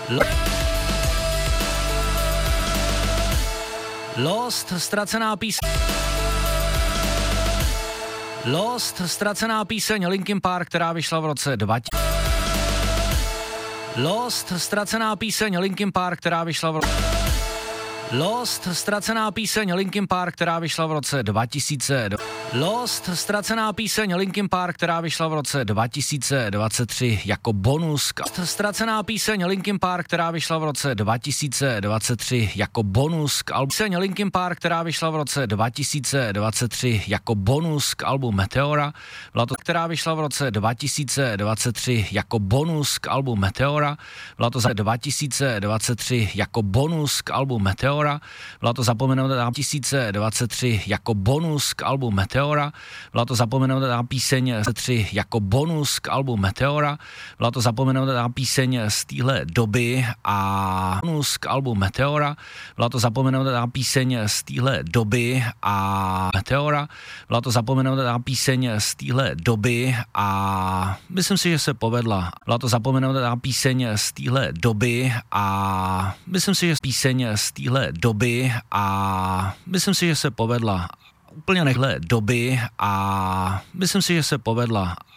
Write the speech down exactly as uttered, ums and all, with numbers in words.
Lost, ztracená píseň. Lost, ztracená píseň Linkin Park, která vyšla v roce dva tisíce. Lost, ztracená píseň Linkin Park, která vyšla v roce... Lost, ztracená píseň Linkin Park, která vyšla v roce dva tisíce. Lost, ztracená píseň Linkin Park, která vyšla v roce dva tisíce dvacet tři jako bonus. Ztracená píseň Linkin Park, která vyšla v roce dva tisíce dvacet tři jako bonus k albu. Píseň Linkin Park, která vyšla v roce dva tisíce dvacet tři jako bonus k albu Meteora. Byla to, která vyšla v roce dva tisíce dvacet tři jako bonus k albu Meteora. Byla to za dva tisíce dvacet tři jako bonus k albu Meteora. Byla to zapomenutá dva tisíce dvacet tři jako bonus k albu Meteora. Byla to zapomenutá píseň tři jako bonus k albu Meteora. Byla to zapomenutá píseň z téhle doby a bonus k albu Meteora. Byla to zapomenutá píseň z téhle doby a Meteora. Byla to zapomenutá píseň z téhle doby a myslím si, že se povedla. Byla to zapomenutá píseň z téhle doby a myslím si, že píseň z téhle doby a myslím si, že se povedla úplně nehle doby a myslím si, že se povedla.